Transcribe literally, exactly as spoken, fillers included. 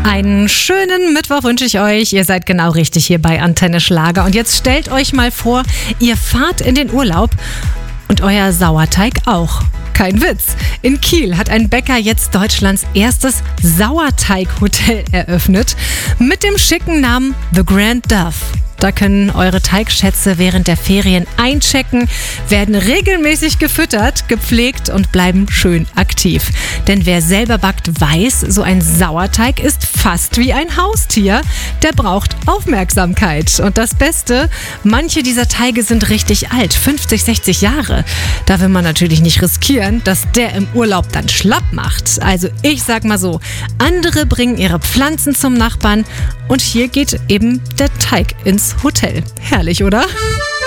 Einen schönen Mittwoch wünsche ich euch. Ihr seid genau richtig hier bei Antenne Schlager. Und jetzt stellt euch mal vor, ihr fahrt in den Urlaub und euer Sauerteig auch. Kein Witz. In Kiel hat ein Bäcker jetzt Deutschlands erstes Sauerteighotel eröffnet mit dem schicken Namen The Grand Dove. Da können eure Teigschätze während der Ferien einchecken, werden regelmäßig gefüttert, gepflegt und bleiben schön aktiv. Denn wer selber backt, weiß, so ein Sauerteig ist fast wie ein Haustier. Der braucht Aufmerksamkeit. Und das Beste, manche dieser Teige sind richtig alt, fünfzig, sechzig Jahre. Da will man natürlich nicht riskieren, dass der im Urlaub dann schlapp macht. Also ich sag mal so, andere bringen ihre Pflanzen zum Nachbarn und hier geht eben der Teig ins Hotel. Herrlich, oder?